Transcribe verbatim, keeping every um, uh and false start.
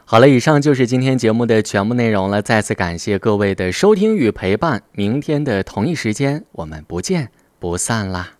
好了，以上就是今天节目的全部内容了。再次感谢各位的收听与陪伴，明天的同一时间我们不见不散啦。